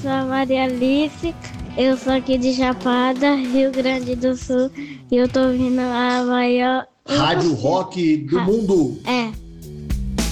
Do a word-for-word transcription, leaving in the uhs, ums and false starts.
sou a Maria Alice, eu sou aqui de Chapada, Rio Grande do Sul, e eu tô ouvindo a maior... Rádio Rock do Ra- mundo. É,